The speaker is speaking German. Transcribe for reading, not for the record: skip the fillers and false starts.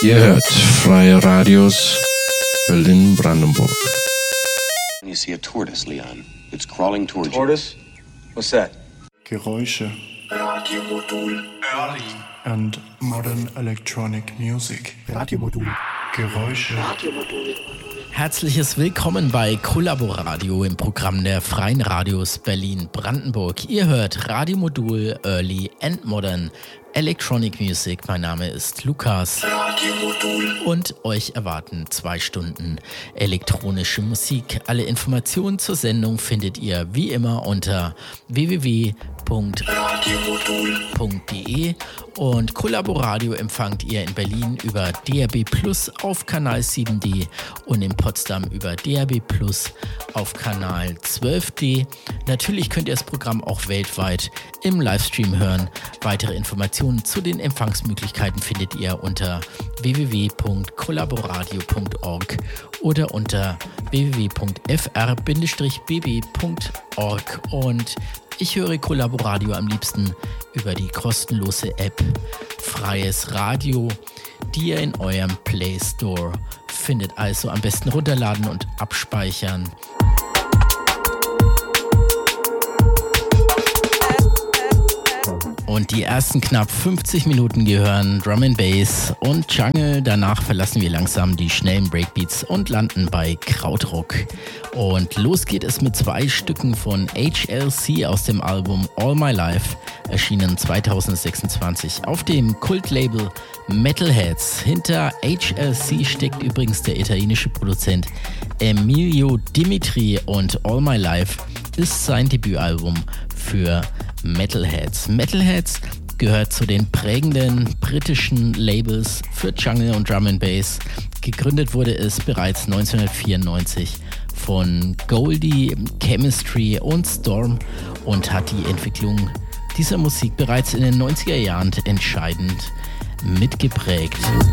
Ihr hört Freie Radios Berlin-Brandenburg. You see a tortoise, Leon. It's crawling towards you. Tortoise? What's that? Geräusche. Radiomodul. Early and modern electronic music. Radiomodul. Geräusche. Radiomodul. Herzliches Willkommen bei Kollaboradio im Programm der Freien Radios Berlin-Brandenburg. Ihr hört Radiomodul Early and Modern Electronic Music. Mein Name ist Lukas und euch erwarten 2 Stunden elektronische Musik. Alle Informationen zur Sendung findet ihr wie immer unter www.radiomodul.de und Kollaboradio empfangt ihr in Berlin über DAB Plus auf Kanal 7D und in Potsdam über DAB Plus auf Kanal 12D. Natürlich könnt ihr das Programm auch weltweit im Livestream hören. Weitere Informationen zu den Empfangsmöglichkeiten findet ihr unter www.kollaboradio.org oder unter www.fr-bb.org. Und ich höre Kollaboradio am liebsten über die kostenlose App Freies Radio, die ihr in eurem Play Store findet. Also am besten runterladen und abspeichern. Und die ersten knapp 50 Minuten gehören Drum and Bass und Jungle. Danach verlassen wir langsam die schnellen Breakbeats und landen bei Krautrock. Und los geht es mit 2 Stücken von HLC aus dem Album All My Life, erschienen 2026 auf dem Kultlabel Metalheads. Hinter HLC steckt übrigens der italienische Produzent Emilio Dimitri und All My Life ist sein Debütalbum für Metalheads. Metalheads gehört zu den prägenden britischen Labels für Jungle und Drum and Bass. Gegründet wurde es bereits 1994 von Goldie, Chemistry und Storm und hat die Entwicklung dieser Musik bereits in den 90er Jahren entscheidend mitgeprägt.